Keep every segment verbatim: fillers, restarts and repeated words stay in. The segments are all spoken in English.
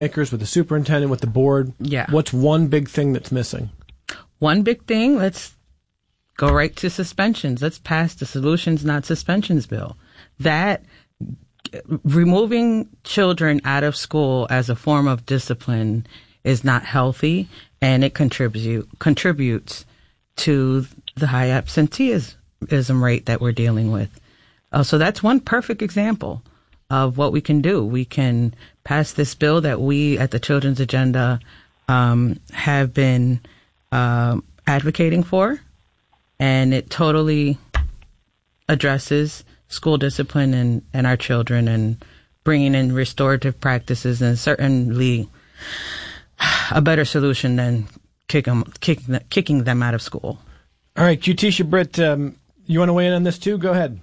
makers, with the superintendent, with the board. Yeah. What's one big thing that's missing? One big thing, let's go right to suspensions. Let's pass the Solutions Not Suspensions bill. That removing children out of school as a form of discipline is not healthy, and it contribute, contributes to the high absenteeism rate that we're dealing with. Uh, so that's one perfect example of what we can do. We can pass this bill that we at the Children's Agenda um, have been uh, advocating for, and it totally addresses school discipline and, and our children, and bringing in restorative practices, and certainly a better solution than kick them, kick, kicking them out of school. All right, Jutisha Britt, um, you want to weigh in on this too? Go ahead.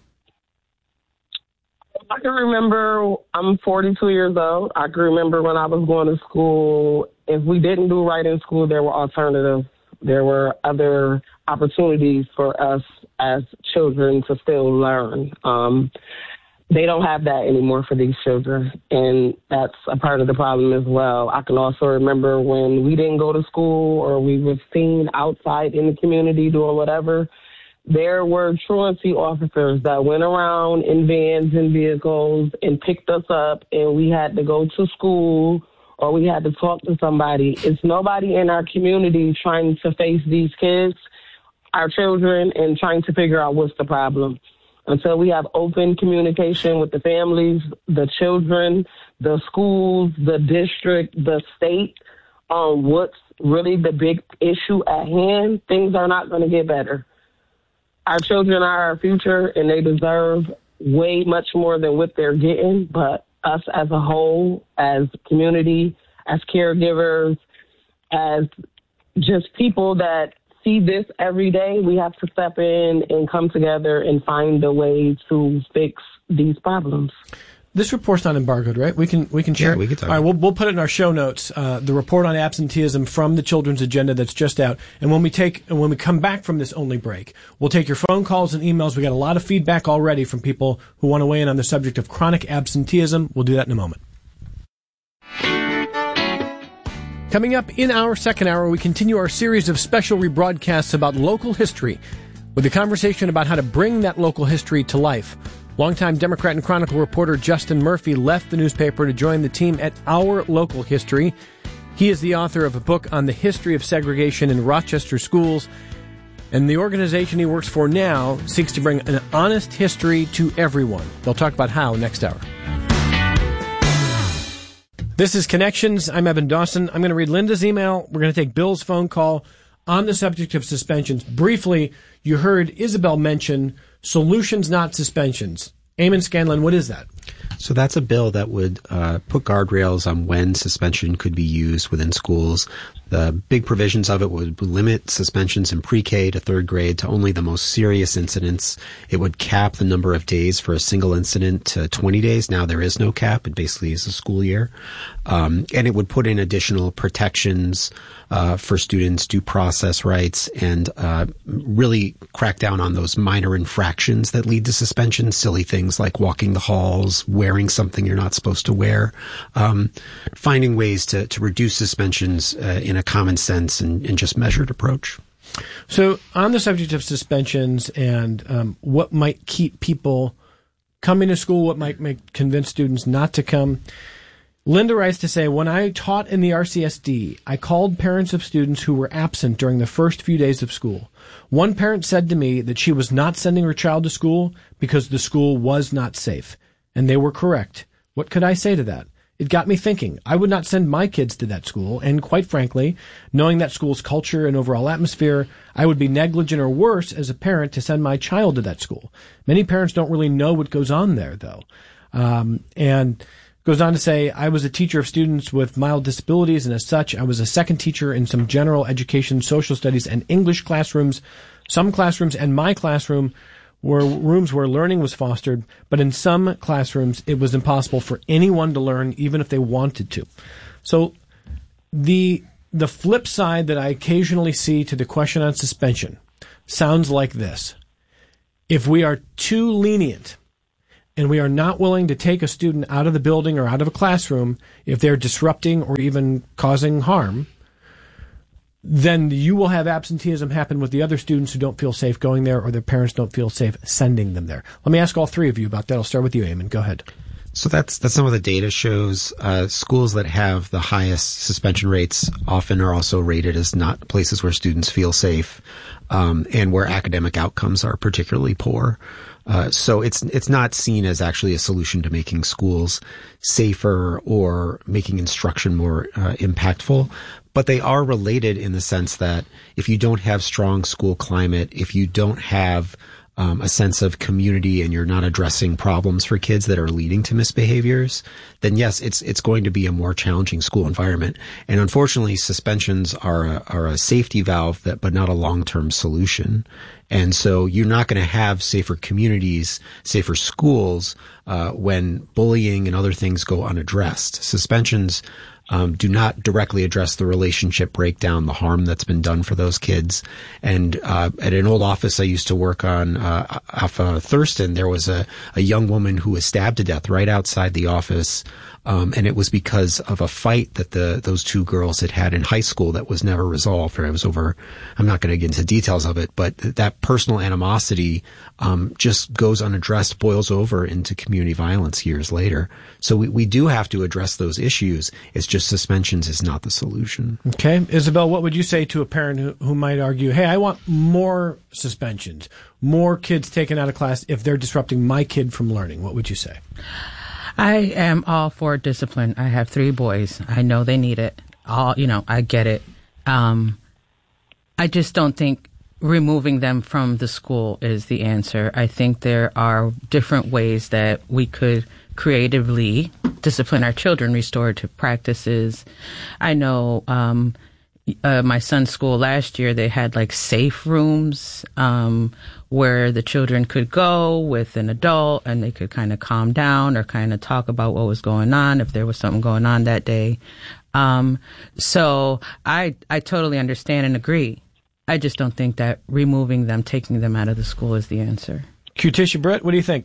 I can remember, I'm forty-two years old. I can remember when I was going to school, if we didn't do right in school, there were alternatives. There were other opportunities for us as children to still learn. Um, they don't have that anymore for these children, and that's a part of the problem as well. I can also remember when we didn't go to school or we were seen outside in the community doing whatever, there were truancy officers that went around in vans and vehicles and picked us up, and we had to go to school or we had to talk to somebody. It's nobody in our community trying to face these kids, our children, and trying to figure out what's the problem. Until we have open communication with the families, the children, the schools, the district, the state, on what's really the big issue at hand, things are not going to get better. Our children are our future, and they deserve way much more than what they're getting. But us as a whole, as community, as caregivers, as just people that see this every day, we have to step in and come together and find a way to fix these problems. This report's not embargoed, right? We can we can share. Yeah, we can talk. All right, we'll we'll put it in our show notes. Uh, the report on absenteeism from the Children's Agenda that's just out. And when we take and when we come back from this only break, we'll take your phone calls and emails. We got a lot of feedback already from people who want to weigh in on the subject of chronic absenteeism. We'll do that in a moment. Coming up in our second hour, we continue our series of special rebroadcasts about local history, with a conversation about how to bring that local history to life. Longtime Democrat and Chronicle reporter Justin Murphy left the newspaper to join the team at Our Local History. He is the author of a book on the history of segregation in Rochester schools, and the organization he works for now seeks to bring an honest history to everyone. They'll talk about how next hour. This is Connections. I'm Evan Dawson. I'm going to read Linda's email. We're going to take Bill's phone call on the subject of suspensions. Briefly, you heard Isabel mention solutions, not suspensions. Eamon Scanlon, what is that? So that's a bill that would uh, put guardrails on when suspension could be used within schools. The big provisions of it would limit suspensions in pre-K to third grade to only the most serious incidents. It would cap the number of days for a single incident to twenty days. Now there is no cap. It basically is a school year. Um, and it would put in additional protections uh, for students' due process rights, and uh, really crack down on those minor infractions that lead to suspension, silly things like walking the halls, wearing something you're not supposed to wear, um, finding ways to, to reduce suspensions uh, in a common sense and, and just measured approach. So on the subject of suspensions and um, what might keep people coming to school, what might make convince students not to come, Linda writes to say, when I taught in the R C S D, I called parents of students who were absent during the first few days of school. One parent said to me that she was not sending her child to school because the school was not safe. And they were correct. What could I say to that? It got me thinking. I would not send my kids to that school, and quite frankly, knowing that school's culture and overall atmosphere, I would be negligent or worse as a parent to send my child to that school. Many parents don't really know what goes on there, though. Um, and goes on to say, I was a teacher of students with mild disabilities, and as such, I was a second teacher in some general education, social studies, and English classrooms. Some classrooms and my classroom were rooms where learning was fostered, but in some classrooms it was impossible for anyone to learn, even if they wanted to. So the the flip side that I occasionally see to the question on suspension sounds like this. If we are too lenient and we are not willing to take a student out of the building or out of a classroom if they're disrupting or even causing harm, then you will have absenteeism happen with the other students who don't feel safe going there or their parents don't feel safe sending them there. Let me ask all three of you about that. I'll start with you, Eamon. Go ahead. So that's that's some of the data shows. Uh, schools that have the highest suspension rates often are also rated as not places where students feel safe, um, and where academic outcomes are particularly poor. Uh, so it's it's not seen as actually a solution to making schools safer or making instruction more uh, impactful. But they are related in the sense that if you don't have strong school climate, if you don't have Um, a sense of community and you're not addressing problems for kids that are leading to misbehaviors, then yes, it's it's going to be a more challenging school environment. And unfortunately, suspensions are a, are a safety valve, that but not a long-term solution. And so you're not going to have safer communities, safer schools, uh, when bullying and other things go unaddressed. Suspensions Um, do not directly address the relationship breakdown, the harm that's been done for those kids. And uh, at an old office I used to work on uh, off of Thurston, there was a, a young woman who was stabbed to death right outside the office. Um, and it was because of a fight that the those two girls had had in high school that was never resolved. Or it was over, I'm not going to get into details of it, but that personal animosity um, just goes unaddressed, boils over into community violence years later. So we, we do have to address those issues. It's just suspensions is not the solution. Okay. Isabel, what would you say to a parent who, who might argue, hey, I want more suspensions, more kids taken out of class if they're disrupting my kid from learning? What would you say? I am all for discipline. I have three boys. I know they need it. All, you know, I get it. Um, I just don't think removing them from the school is the answer. I think there are different ways that we could creatively discipline our children, restorative practices. I know um, uh, my son's school last year, they had like safe rooms um, where the children could go with an adult and they could kind of calm down or kind of talk about what was going on if there was something going on that day. Um, so I I totally understand and agree. I just don't think that removing them, taking them out of the school is the answer. Q-Tisha, Britt, what do you think?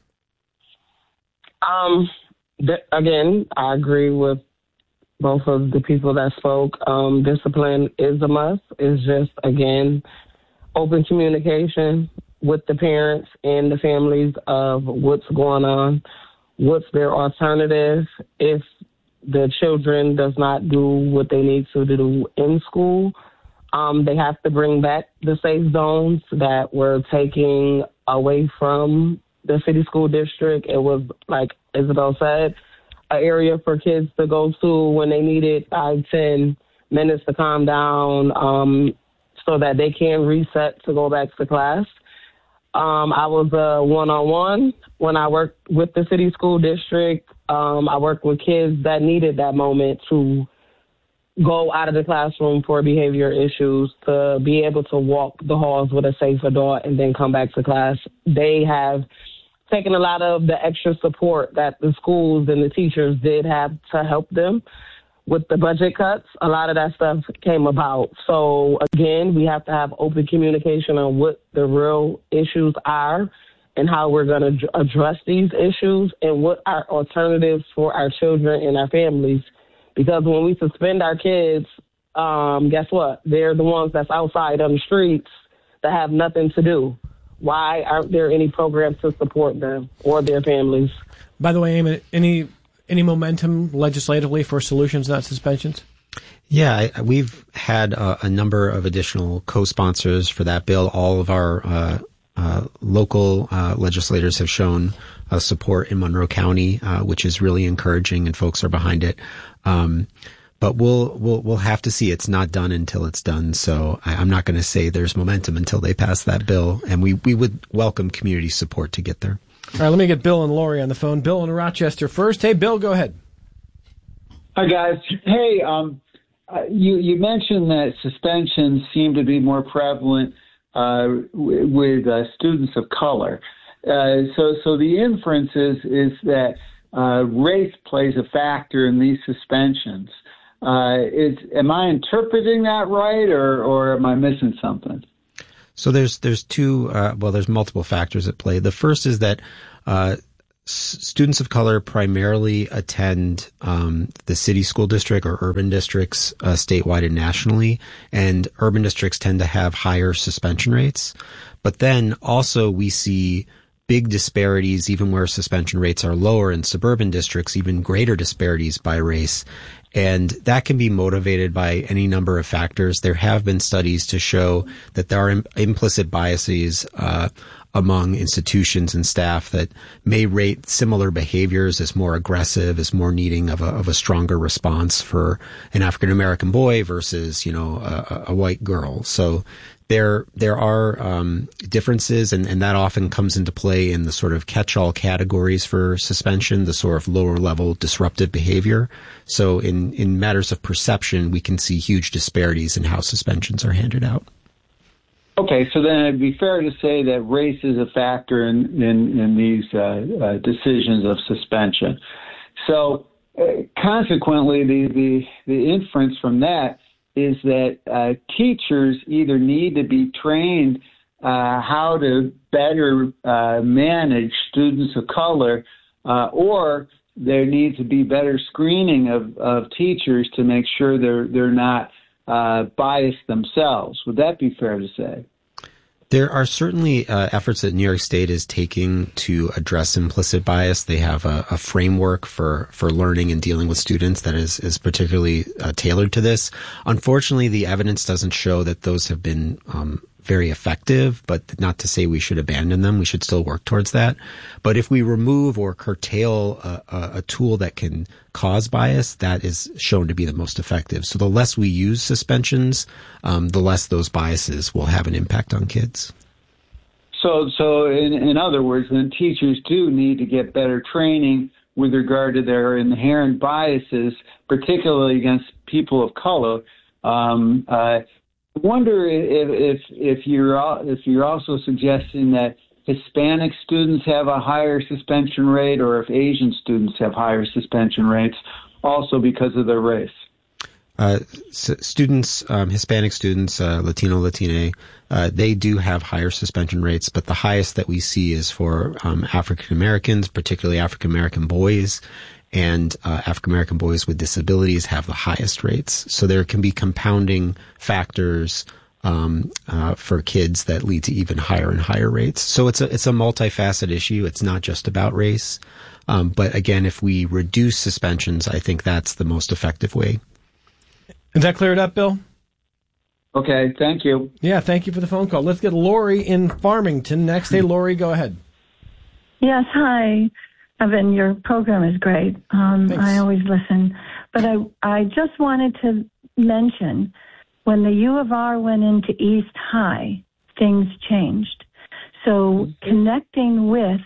Um, th- again, I agree with both of the people that spoke. Um, discipline is a must. It's just, again, open communication with the parents and the families of what's going on, what's their alternative if the children does not do what they need to do in school. Um, they have to bring back the safe zones that we're taking away from the city school district. It was, like Isabel said, an area for kids to go to when they needed five, ten minutes to calm down um, so that they can reset to go back to class. Um, I was a one-on-one when I worked with the city school district. Um, I worked with kids that needed that moment to go out of the classroom for behavior issues, to be able to walk the halls with a safe adult and then come back to class. They have taken a lot of the extra support that the schools and the teachers did have to help them with the budget cuts. A lot of that stuff came about. So, again, we have to have open communication on what the real issues are and how we're going to address these issues and what our alternatives for our children and our families. Because when we suspend our kids, um, guess what? They're the ones that's outside on the streets that have nothing to do. Why aren't there any programs to support them or their families? By the way, Eamon, any any momentum legislatively for solutions, not suspensions? Yeah, I, we've had a, a number of additional co-sponsors for that bill. All of our uh, uh, local uh, legislators have shown uh, support in Monroe County, uh, which is really encouraging, and folks are behind it. Um, but we'll, we'll, we'll have to see. It's not done until it's done. So I, I'm not going to say there's momentum until they pass that bill. And we, we would welcome community support to get there. All right, let me get Bill and Lori on the phone. Bill in Rochester first. Hey, Bill, go ahead. Hi, guys. Hey, um, uh, you, you mentioned that suspensions seem to be more prevalent uh, w- with uh, students of color. Uh, so, so the inference is, is that Uh, race plays a factor in these suspensions. Uh, is am I interpreting that right, or, or am I missing something? So there's there's two uh, well there's multiple factors at play. The first is that uh, s- students of color primarily attend um, the city school district or urban districts uh, statewide and nationally, and urban districts tend to have higher suspension rates. But then also we see big disparities even where suspension rates are lower in suburban districts, even greater disparities by race. And that can be motivated by any number of factors. There have been studies to show that there are im- implicit biases uh, among institutions and staff that may rate similar behaviors as more aggressive, as more needing of a, of a stronger response for an African American boy versus, you know, a, a white girl. So there there are um, differences, and, and that often comes into play in the sort of catch-all categories for suspension, the sort of lower-level disruptive behavior. So in, in matters of perception, we can see huge disparities in how suspensions are handed out. Okay, so then it'd be fair to say that race is a factor in, in, in these uh, uh, decisions of suspension. So uh, consequently, the, the, the inference from that is that uh, teachers either need to be trained uh, how to better uh, manage students of color, uh, or there needs to be better screening of, of teachers to make sure they're they're not uh, biased themselves. Would that be fair to say? There are certainly uh, efforts that New York State is taking to address implicit bias. They have a, a framework for, for learning and dealing with students that is, is particularly uh, tailored to this. Unfortunately, the evidence doesn't show that those have been um, very effective, but not to say we should abandon them. We should still work towards that. But if we remove or curtail a, a, a tool that can cause bias, that is shown to be the most effective. So the less we use suspensions, um, the less those biases will have an impact on kids. So, so in, in other words, then teachers do need to get better training with regard to their inherent biases, particularly against people of color. Um, uh, I wonder if, if if you're if you're also suggesting that Hispanic students have a higher suspension rate, or if Asian students have higher suspension rates, also because of their race. Uh, s- students, um, Hispanic students, uh, Latino, Latina, uh, they do have higher suspension rates, but the highest that we see is for um, African Americans, particularly African American boys. And uh, African American boys with disabilities have the highest rates. So there can be compounding factors um, uh, for kids that lead to even higher and higher rates. So it's a it's a multifaceted issue. It's not just about race. Um, but again, if we reduce suspensions, I think that's the most effective way. Is that cleared up, Bill? Okay, thank you. Yeah, thank you for the phone call. Let's get Lori in Farmington next. Hey, Lori, go ahead. Yes, hi. Evan, your program is great. Um, I always listen. But I, I just wanted to mention, when the U of R went into East High, things changed. So connecting with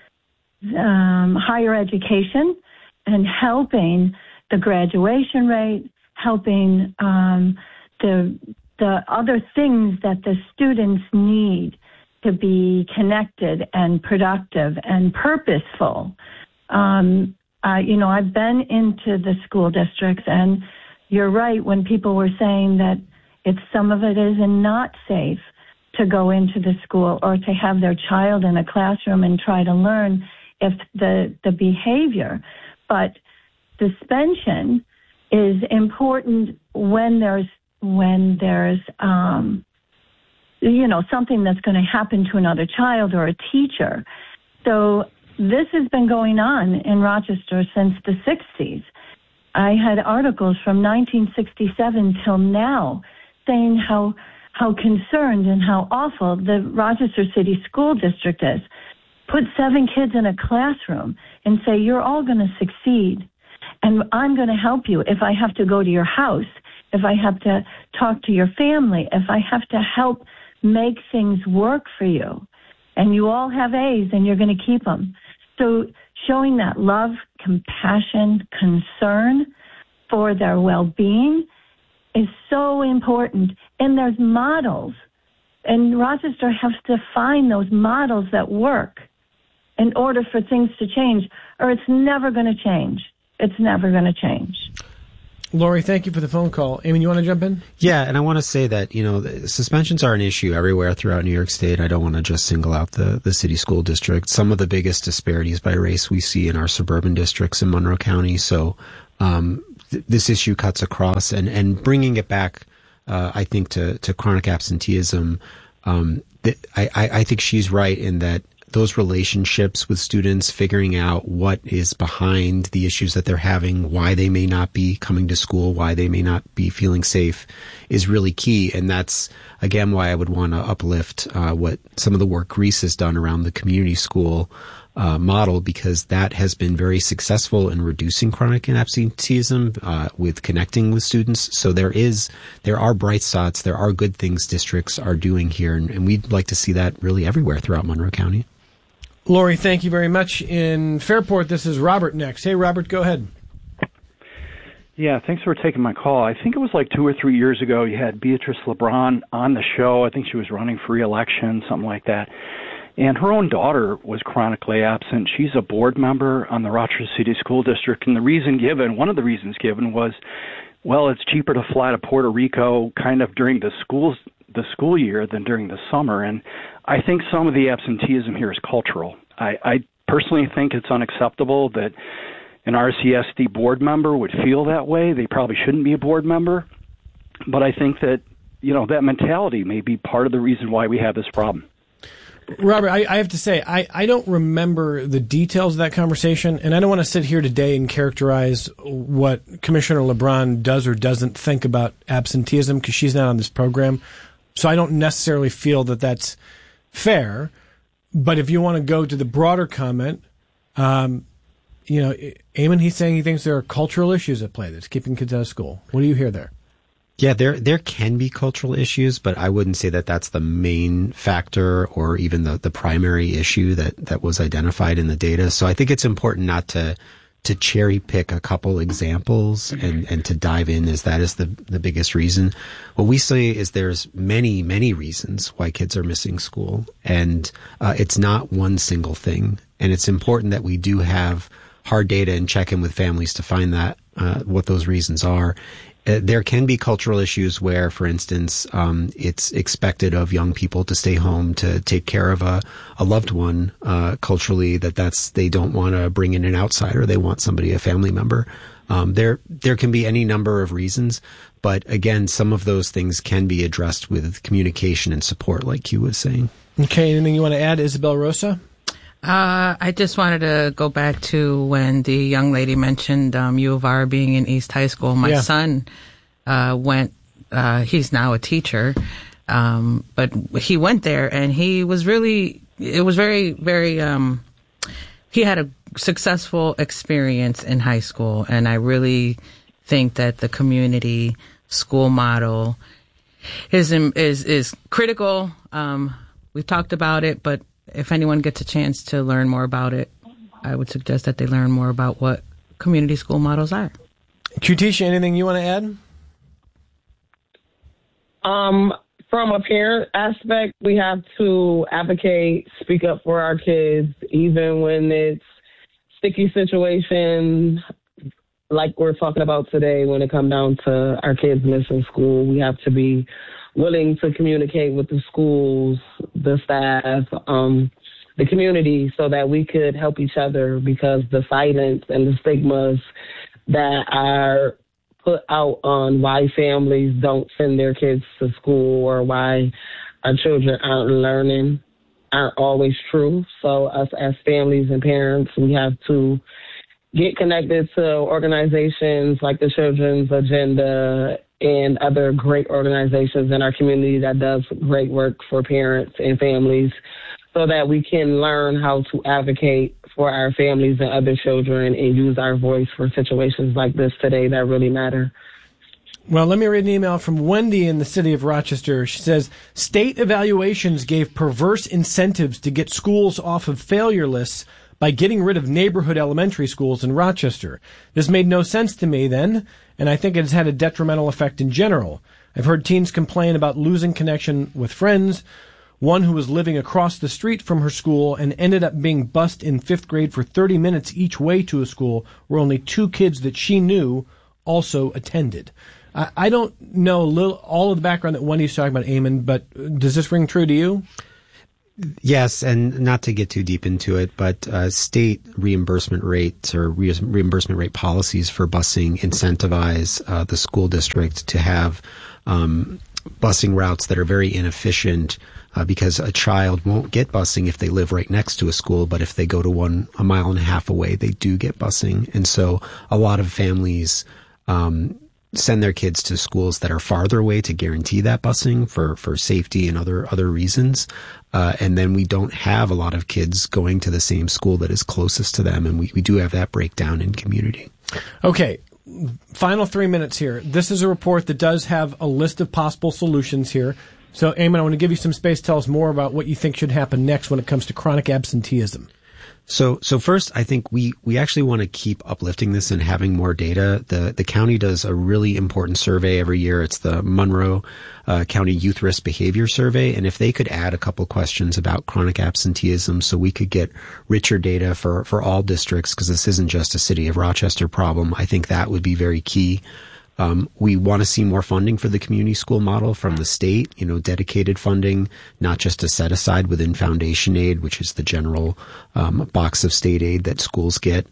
um, higher education and helping the graduation rate, helping um, the the other things that the students need to be connected and productive and purposeful. Um, uh, you know, I've been into the school districts, and you're right when people were saying that it's some of it is not safe to go into the school or to have their child in a classroom and try to learn if the the behavior. But suspension is important when there's when there's um, you know, something that's going to happen to another child or a teacher. So this has been going on in Rochester since the sixties. I had articles from nineteen sixty-seven till now saying how how concerned and how awful the Rochester City School District is. Put seven kids in a classroom and say, you're all going to succeed, and I'm going to help you if I have to go to your house, if I have to talk to your family, if I have to help make things work for you, and you all have A's and you're going to keep them. So showing that love, compassion, concern for their well-being is so important. And there's models, and Rochester has to find those models that work in order for things to change, or it's never going to change. It's never going to change. Lori, thank you for the phone call. Eamon, you want to jump in? Yeah, and I want to say that, you know, suspensions are an issue everywhere throughout New York State. I don't want to just single out the, the city school district. Some of the biggest disparities by race we see in our suburban districts in Monroe County. So um, th- this issue cuts across. And, and bringing it back, uh, I think, to, to chronic absenteeism, um, th- I, I, I think she's right in that those relationships with students, figuring out what is behind the issues that they're having, why they may not be coming to school, why they may not be feeling safe, is really key. And that's, again, why I would want to uplift uh, what some of the work Greece has done around the community school uh, model, because that has been very successful in reducing chronic absenteeism uh, with connecting with students. So there is, there are bright spots, there are good things districts are doing here, and, and we'd like to see that really everywhere throughout Monroe County. Lori, thank you very much. In Fairport, this is Robert next. Hey, Robert, go ahead. Yeah, thanks for taking my call. I think it was like two or three years ago you had Beatrice LeBron on the show. I think she was running for re-election, something like that. And her own daughter was chronically absent. She's a board member on the Rochester City School District. And the reason given, one of the reasons given was, well, it's cheaper to fly to Puerto Rico kind of during the schools the school year than during the summer. And I think some of the absenteeism here is cultural. I, I personally think it's unacceptable that an R C S D board member would feel that way. They probably shouldn't be a board member. But I think that, you know, that mentality may be part of the reason why we have this problem. Robert, I, I have to say, I, I don't remember the details of that conversation, and I don't want to sit here today and characterize what Commissioner LeBron does or doesn't think about absenteeism, because she's not on this program. So I don't necessarily feel that that's fair. But if you want to go to the broader comment, um, you know, Eamon, he's saying he thinks there are cultural issues at play that's keeping kids out of school. What do you hear there? Yeah, there there can be cultural issues, but I wouldn't say that that's the main factor or even the, the primary issue that, that was identified in the data. So I think it's important not to to cherry pick a couple examples and, and to dive in as that is the, the biggest reason. What we say is there's many, many reasons why kids are missing school, and uh, it's not one single thing. And it's important that we do have hard data and check in with families to find that, uh, what those reasons are. Uh, there can be cultural issues where, for instance, um, it's expected of young people to stay home to take care of a, a loved one, uh, culturally, that that's, they don't want to bring in an outsider. They want somebody, a family member. Um, there, there can be any number of reasons, but again, some of those things can be addressed with communication and support, like Q was saying. Okay. Anything you want to add, Isabel Rosa? Uh, I just wanted to go back to when the young lady mentioned um, U of R being in East High School. My yeah. son uh, went, uh, he's now a teacher, um, but he went there and he was really, it was very, very, um, he had a successful experience in high school. And I really think that the community school model is, is, is critical. Um, we've talked about it, but if anyone gets a chance to learn more about it, I would suggest that they learn more about what community school models are. Kutisha, anything you want to add? Um, from a parent aspect, we have to advocate, speak up for our kids, even when it's sticky situations like we're talking about today. When it comes down to our kids missing school, we have to be willing to communicate with the schools, the staff, um, the community, so that we could help each other, because the silence and the stigmas that are put out on why families don't send their kids to school or why our children aren't learning aren't always true. So us as families and parents, we have to get connected to organizations like the Children's Agenda and other great organizations in our community that does great work for parents and families, so that we can learn how to advocate for our families and other children and use our voice for situations like this today that really matter. Well, let me read an email from Wendy in the city of Rochester. She says, state evaluations gave perverse incentives to get schools off of failure lists by getting rid of neighborhood elementary schools in Rochester. This made no sense to me then, and I think it has had a detrimental effect in general. I've heard teens complain about losing connection with friends. One who was living across the street from her school and ended up being bused in fifth grade for thirty minutes each way to a school where only two kids that she knew also attended. I, I don't know a little, all of the background that Wendy's talking about, Eamon, but does this ring true to you? Yes, and not to get too deep into it, but uh, state reimbursement rates or re- reimbursement rate policies for busing incentivize uh, the school district to have um, busing routes that are very inefficient uh, because a child won't get busing if they live right next to a school, but if they go to one a mile and a half away, they do get busing. And so a lot of families um send their kids to schools that are farther away to guarantee that busing for, for safety and other other reasons. Uh, and then we don't have a lot of kids going to the same school that is closest to them. And we, we do have that breakdown in community. Okay. Final three minutes here. This is a report that does have a list of possible solutions here. So, Eamon, I want to give you some space to tell us more about what you think should happen next when it comes to chronic absenteeism. So, so first, I think we, we actually want to keep uplifting this and having more data. The, the county does a really important survey every year. It's the Monroe uh, County Youth Risk Behavior Survey. And if they could add a couple questions about chronic absenteeism so we could get richer data for, for all districts, because this isn't just a City of Rochester problem, I think that would be very key. Um, we want to see more funding for the community school model from the state, you know, dedicated funding, not just a set aside within foundation aid, which is the general um, box of state aid that schools get.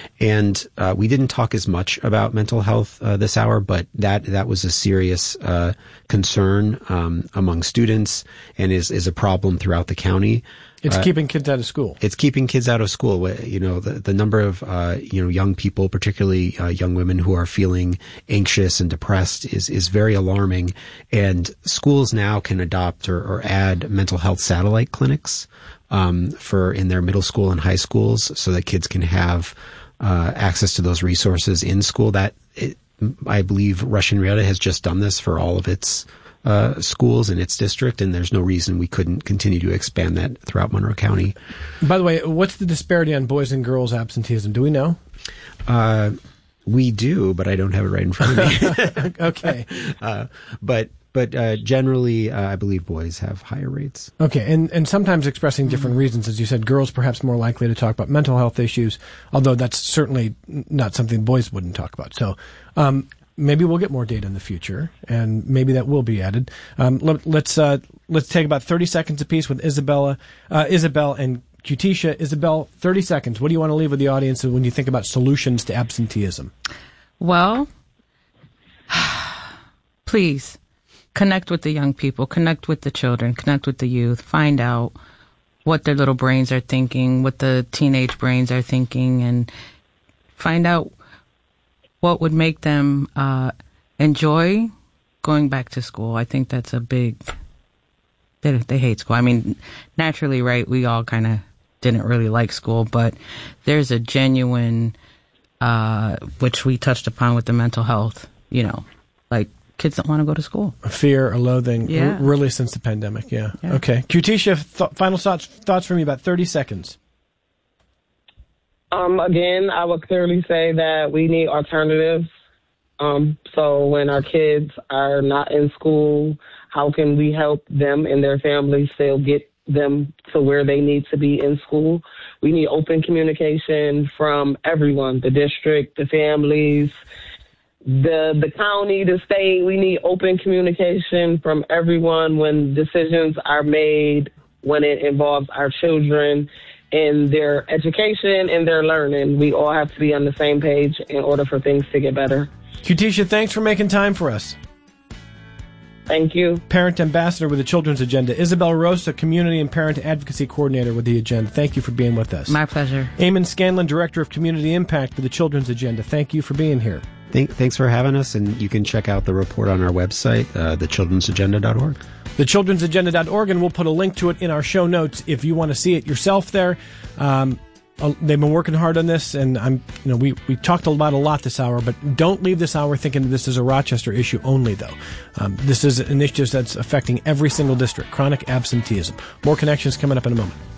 And uh, we didn't talk as much about mental health uh, this hour, but that that was a serious uh, concern um, among students and is, is a problem throughout the county. It's uh, keeping kids out of school. It's keeping kids out of school. You know, the, the number of, uh, you know, young people, particularly uh, young women who are feeling anxious and depressed is, is very alarming. And schools now can adopt or, or add mental health satellite clinics, um, for in their middle school and high schools so that kids can have, uh, access to those resources in school. That, it, I believe Rush Henrietta has just done this for all of its Uh, schools in its district, and there's no reason we couldn't continue to expand that throughout Monroe County. By the way, what's the disparity on boys and girls absenteeism? Do we know? Uh, we do, but I don't have it right in front of me. Okay. Uh, but but uh, generally, uh, I believe boys have higher rates. Okay, and, and sometimes expressing different reasons. As you said, girls perhaps more likely to talk about mental health issues, although that's certainly not something boys wouldn't talk about. So, um, maybe we'll get more data in the future, and maybe that will be added. Um, let, let's uh, let's take about thirty seconds apiece with Isabella, uh, Isabel and Cutisha. Isabel, thirty seconds. What do you want to leave with the audience when you think about solutions to absenteeism? Well, please connect with the young people, connect with the children, connect with the youth, find out what their little brains are thinking, what the teenage brains are thinking, and find out what would make them uh, enjoy going back to school. I think that's a big, they, they hate school. I mean, naturally, right, we all kind of didn't really like school, but there's a genuine, uh, which we touched upon with the mental health, you know, like kids don't want to go to school. A fear, a loathing, yeah. r- really since the pandemic, yeah. yeah. Okay. Cutisha, th- final thoughts, thoughts from you, about thirty seconds. Um, again, I would clearly say that we need alternatives. Um, so when our kids are not in school, how can we help them and their families still get them to where they need to be in school? We need open communication from everyone, the district, the families, the the county, the state. We need open communication from everyone when decisions are made, when it involves our children in their education and their learning. We all have to be on the same page in order for things to get better. Cutisha, thanks for making time for us. Thank you. Parent Ambassador with the Children's Agenda. Isabel Rosa, Community and Parent Advocacy Coordinator with the Agenda. Thank you for being with us. My pleasure. Eamon Scanlon, Director of Community Impact for the Children's Agenda. Thank you for being here. Thank, thanks for having us, and you can check out the report on our website, uh, the children's agenda dot org. the children's agenda dot org, and we'll put a link to it in our show notes if you want to see it yourself there. Um, they've been working hard on this, and I'm, you know, we, we talked about a lot this hour, but don't leave this hour thinking that this is a Rochester issue only, though. Um, this is an issue that's affecting every single district, chronic absenteeism. More Connections coming up in a moment.